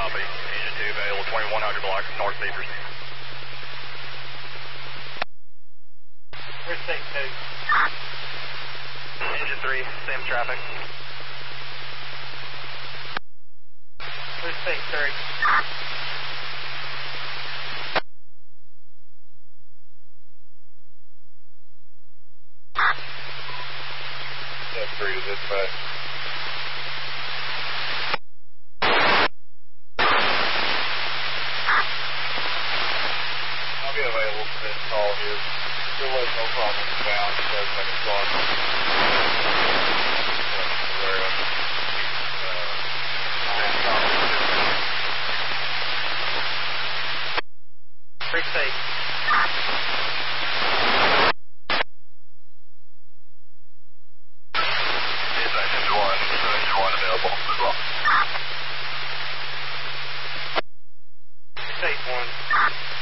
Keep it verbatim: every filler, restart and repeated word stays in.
Copy. Engine two available, twenty-one hundred block, North Beavers. Where's state two? Engine three, same traffic. Where's state three? Step three to dispatch. I'll be available for this call here. There was no problem with bound. It does have a slot. Aware of it. Where's state? Engine one, engine one available as well. State one.